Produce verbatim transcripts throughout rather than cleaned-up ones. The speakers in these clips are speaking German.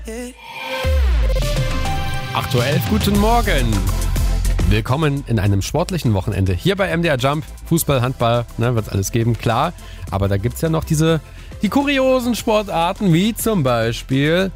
acht Uhr elf, guten Morgen. Willkommen in einem sportlichen Wochenende. Hier bei M D R Jump, Fußball, Handball, ne, wird es alles geben, klar. Aber da gibt es ja noch diese, die kuriosen Sportarten, wie zum Beispiel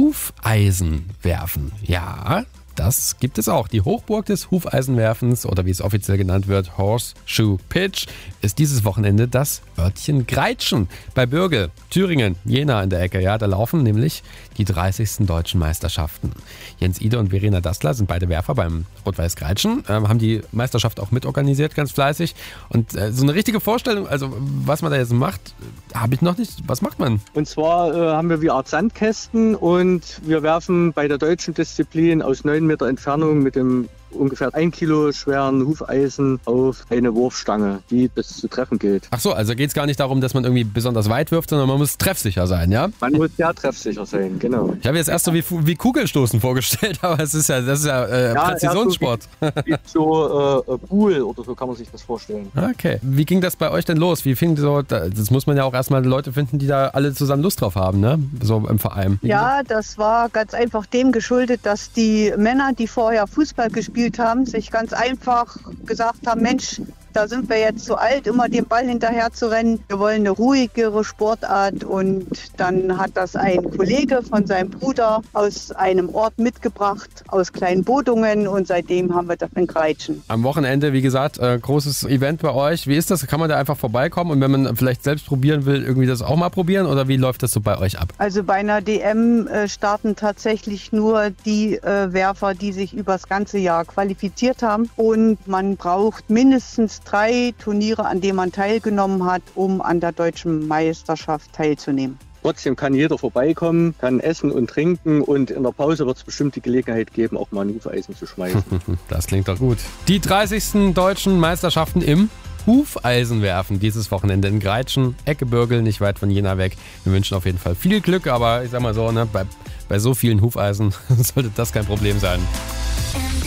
Hufeisenwerfen. Ja, das gibt es auch. Die Hochburg des Hufeisenwerfens, oder wie es offiziell genannt wird, Horseshoe Pitch, ist dieses Wochenende das Örtchen Greitschen bei Bürgel, Thüringen, Jena in der Ecke. Ja, da laufen nämlich die dreißigsten deutschen Meisterschaften. Jens Ide und Verena Dastler sind beide Werfer beim Rot-Weiß Greitschen, äh, haben die Meisterschaft auch mitorganisiert, ganz fleißig. Und äh, so eine richtige Vorstellung, also was man da jetzt macht, habe ich noch nicht. Was macht man? Und zwar äh, haben wir wie Art Sandkästen und wir werfen bei der deutschen Disziplin aus neun Meter Entfernung mit dem ungefähr ein Kilo schweren Hufeisen auf eine Wurfstange, die das zu treffen gilt. Ach so, also geht es gar nicht darum, dass man irgendwie besonders weit wirft, sondern man muss treffsicher sein, ja? Man muss ja treffsicher sein, genau. Ich habe jetzt erst so wie, wie Kugelstoßen vorgestellt, aber es ist ja, das ist ja, äh, ja Präzisionssport. Ja, so wie, wie so äh, Pool oder so kann man sich das vorstellen. Okay. Wie ging das bei euch denn los? Wie fing so, das muss man ja auch erstmal Leute finden, die da alle zusammen Lust drauf haben, ne? So im Verein. Wie ja, das war ganz einfach dem geschuldet, dass die Männer, die vorher Fußball gespielt haben, sich ganz einfach gesagt haben, Mensch, da sind wir jetzt zu alt, immer den Ball hinterher zu rennen. Wir wollen eine ruhigere Sportart und dann hat das ein Kollege von seinem Bruder aus einem Ort mitgebracht, aus Kleinbodungen, und seitdem haben wir das in Greitschen. Am Wochenende, wie gesagt, äh, großes Event bei euch. Wie ist das? Kann man da einfach vorbeikommen und wenn man vielleicht selbst probieren will, irgendwie das auch mal probieren oder wie läuft das so bei euch ab? Also bei einer D M äh, starten tatsächlich nur die äh, Werfer, die sich übers ganze Jahr qualifiziert haben, und man braucht mindestens drei Turniere, an denen man teilgenommen hat, um an der deutschen Meisterschaft teilzunehmen. Trotzdem kann jeder vorbeikommen, kann essen und trinken und in der Pause wird es bestimmt die Gelegenheit geben, auch mal ein Hufeisen zu schmeißen. Das klingt doch gut. Die dreißigsten deutschen Meisterschaften im Hufeisenwerfen dieses Wochenende in Greitschen, Ecke Bürgel, nicht weit von Jena weg. Wir wünschen auf jeden Fall viel Glück, aber ich sag mal so, ne, bei, bei so vielen Hufeisen sollte das kein Problem sein.